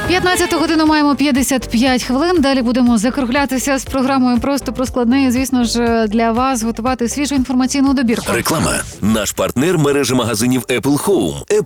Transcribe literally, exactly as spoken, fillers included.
п'ятнадцяту годину маємо п'ятдесят п'ять хвилин. Далі будемо закруглятися з програмою «Просто про складне» і, звісно ж, для вас готувати свіжу інформаційну добірку. Реклама. Наш партнер – мережа магазинів Apple Home.